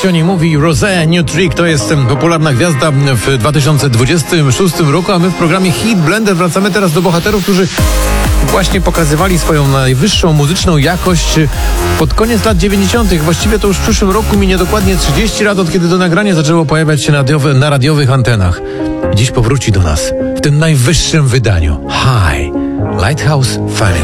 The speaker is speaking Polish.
się o niej mówi. Rosé New Trick to jest popularna gwiazda w 2026 roku, a my w programie Hit Blender wracamy teraz do bohaterów, którzy właśnie pokazywali swoją najwyższą muzyczną jakość pod koniec lat 90. Właściwie to już w przyszłym roku minie dokładnie 30 lat, od kiedy to nagranie zaczęło pojawiać się na radiowych antenach. Dziś powróci do nas w tym najwyższym wydaniu. Hi, Lighthouse Family.